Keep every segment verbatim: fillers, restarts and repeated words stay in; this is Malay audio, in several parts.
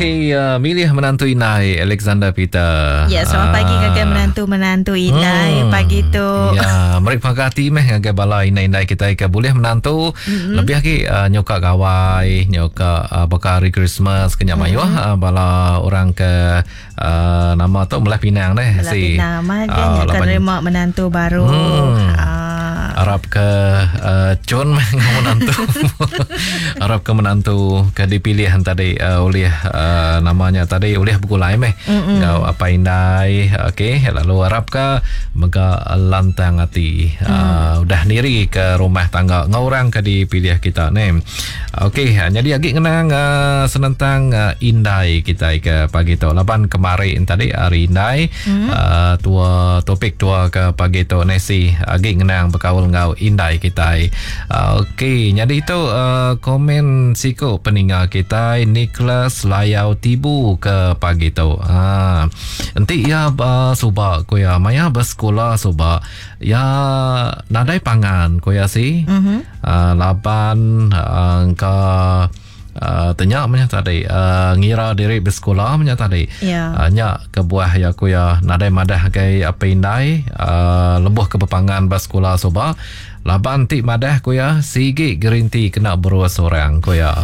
Okey, uh, milih menantu Inai, Alexander Peter. Ya, selamat pagi ngagai menantu-menantu Inai. Hmm. Pagi tu. Ya, mereka pagati meh ngagai bala Inai-Inai kita ke boleh menantu. Mm-hmm. Lebih lagi uh, nyoka gawai, nyoka uh, bakari Christmas kenyak mayu mm-hmm. uh, bala orang ke uh, nama tu Melah Pinang deh. Melah si, Pinang mah dia uh, nyoka terima menantu baru. Hmm. Uh, Arab ke uh, Cun menantu. Arab ke menantu ke dipilih tadi uh, oleh uh, namanya tadi oleh buku lain meh. Ngau apa indai. Okey, lalu Arab ke mega lantang hati. Mm. Uh, udah niri ke rumah tangga ngorang ke dipilih kita ni. Okey, jadi lagi kenang uh, senentang uh, indai kita ke pagi tu. Lapan kemarin tadi hari indai mm. uh, tua topik tua ke pagi tu nasi lagi kenang berkaul ngau indai kita. Uh, Okey, jadi itu uh, komen siko peninggal kita Nicholas Layau Tibu ke pagi tu. Ha. Nanti ya uh, suba ko ya maya bersekolah suba ya nadai pangan ko ya si. Mm-hmm. Uh, laban uh, ke Uh, tanya macam tadi uh, ngira diri bersekolah macam tadi yeah. uh, nyak ke buah ya ku ya nadai madah kai apa indai uh, lebuh ke pepangan bersekolah soba laban ti madah ku ya sigi gerinti kena berua seorang ku ya.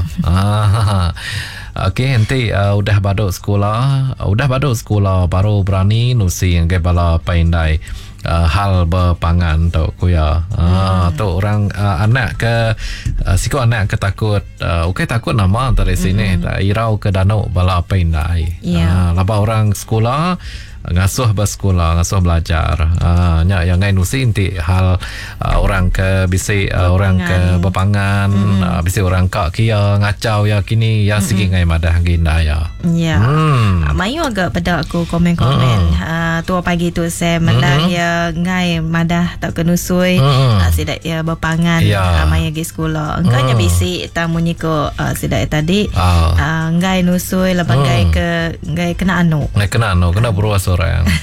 ah, Okey, nanti uh, udah baduk sekolah uh, udah baduk sekolah baru berani nusi yang kai bala apa indai Uh, hal berpangan tu kuya. Ah hmm. tu orang uh, anak ke uh, siko anak ke takut uh, okey takut nama dari sini hmm. tak irau ke danau bala apa indai. Yeah. Uh, laba orang sekolah ngasuh bersekolah, ngasuh belajar. Ah, nya yang ngai nusi inti hal uh, orang ke bisi uh, orang ke berpangan, mm-hmm. uh, bisi orang kak kia ngacau ya kini ya mm-hmm. sigi ngai madah ginda ya. Ya. Hmm. Mayu agak pada aku komen-komen. Mm. Uh, tua pagi tu saya mendah mm-hmm. ya ngai madah tak kenusui mm-hmm. uh, sidak ya berpangan yeah. uh, maya gi sekolah. Engkau nya mm. bisi tamunyi ko uh, sidak tadi oh. uh, ngai nusui lepas mm. ngai ke ngai kena anu. Ngai kena anu, kena beruas orang.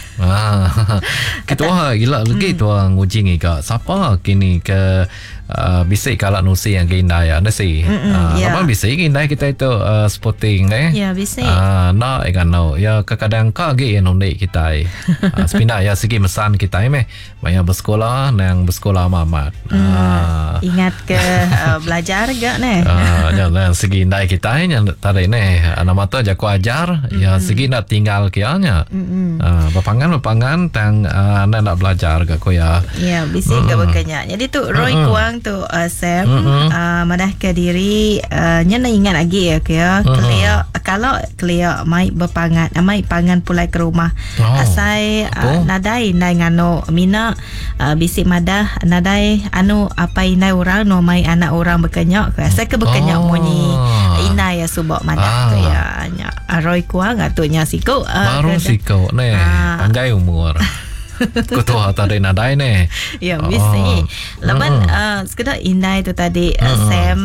ah, kita wah gila lagi hmm. tu nguji ni kak. Siapa kini ke uh, bisik kalak nusi yang keindah ya nasi. Ah, yeah. Apa bisik keindah kita itu uh, sporting eh. Ya yeah, bisik. Ah, nak ikan no. Ya kadang kak ge yang nonde kita. Ah, sepindah ya segi mesan kita meh. Banyak bersekolah nang bersekolah mamat. Hmm. Ah. Ingat ke uh, belajar gak ne? Ah, ya segi indai kita yang tadi ne. Nama tu jago ajar. Mm-hmm. Ya segi nak tinggal kianya. Mm-hmm. Uh, berpangan berpangan tang uh, nak nak belajar ke ko ya. Ya, bisik mm. ke bekanya. Jadi tu Roy mm-hmm. Kuang tu uh, Sam mm-hmm. uh, madah ke diri uh, nya nak ingat lagi ya ke ya. Mm-hmm. Clear kalau clear mai berpangan, mai pangan pulai ke rumah. Oh. Asai uh, nadai nai ngano mina uh, bisik madah nadai anu apa inai orang no mai anak orang bekanya. Asai ke bekanya oh. munyi inai ya subak madah ah. ke ya nya Roy Kuang atunya siko uh, baru siko ne ah. Anggai umur ketua tadi nadai ne ya mesti laban hmm. uh, sekedar indai tu tadi uh, hmm. Sam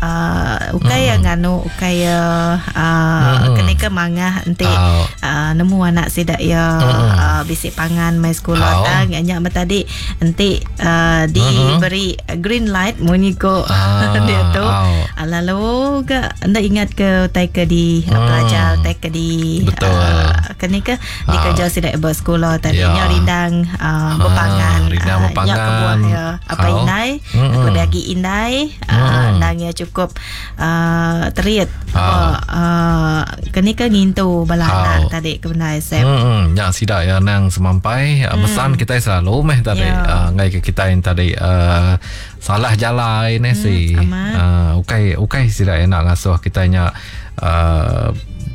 uh, ukai yang hmm. nganu ukai uh, hmm. kenika mangah nanti oh. uh, nemu anak sidak ya hmm. uh, bisik pangan mai sekolah oh. tang nya tadi nanti uh, diberi hmm. green light muniko ah. dia tu oh. uh, lalu ke anda ingat ke tai ke di hmm. pelajar tai ke di uh, kenika oh. di kerja sidak bersekolah tadi yeah. nya rindang Uh, berpangan ah, uh, nya kebuah ya apa oh. indai mm-hmm. aku dagi indai uh, nang ya cukup uh, teriat oh. apa uh, kenika ngintu balana oh. tadi ke benda S M hmm ya sida ya nang semampai mm. pesan kita selalu meh tadi yeah. uh, ngai ke kita yang tadi uh, salah jalan ini mm, si uh, ukai ukai sida enak ngasuh kita nya uh,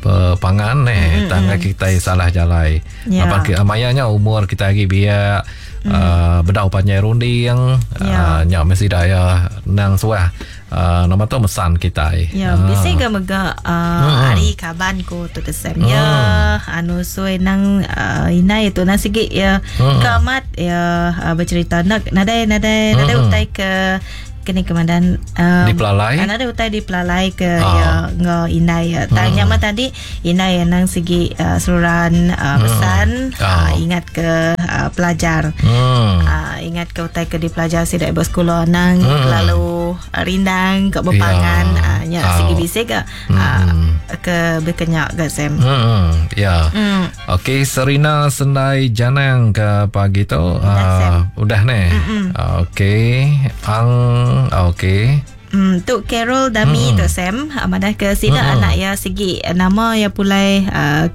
pangan eh mm-hmm. tangga kita salah jalai yeah. Apa amayanya umur kita lagi biar mm. uh, bedau panjai runding yeah. uh, nya mesti daya nang suah uh, nama tu mesan kita ya yeah, uh. bisik ke mega uh, mm-hmm. hari kaban ko tu kesem mm. ya anu suai nang uh, inai tu nang sigi ya mm. kamat ya uh, bercerita nak nadai nadai mm-hmm. nadai utai ke kini kemandan um, di Pelalai ada utai di Pelalai ke oh. ya ngo inai ya tanya hmm. mah tadi inai nang segi uh, seluruhan uh, pesan hmm. oh. uh, ingat ke uh, pelajar hmm. uh, ingat ke utai ke di pelajar sidak bersekolah nang hmm. lalu uh, rindang ke berpangan yeah. uh, nya oh. segi bisik ke uh, hmm. ke berkenyak ke Sam. Hmm, ya. Hmm. Okey, Serina Sendai Janang ke pagi tu. Udah, uh, udah ni. Okey. Ang okey. Hmm, Tuk Carol Dami mm-hmm. tu Sam amadah ke sida mm-hmm. anak ya segi nama ya pulai uh,